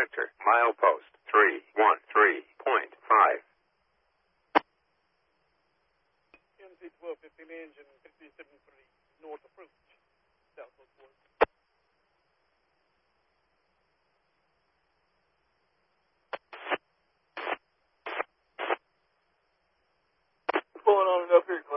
character. Milepost 313.5. NC 1215 engine 573 north approach. South Oakwood. What's going on up here?